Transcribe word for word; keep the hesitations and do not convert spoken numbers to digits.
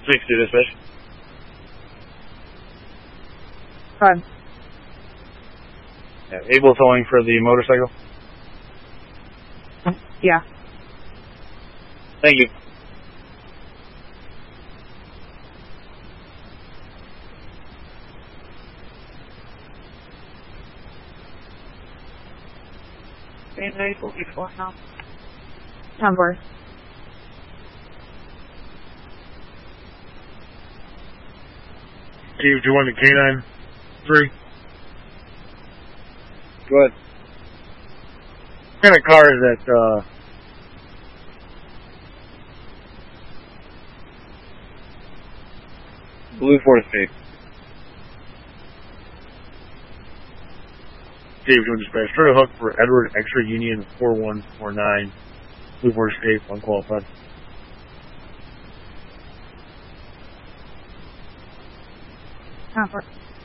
six to dispatch. Five. Yeah, able towing for the motorcycle? Yeah. Thank you. eight forty-four now. Number. Chief, do you want the K nine three? Go ahead. What kind of car is that, uh... Blue Ford Escape. Chief, doing dispatch. Try to hook for Edward Extra Union four one four nine. Blue Ford Escape, unqualified. Number.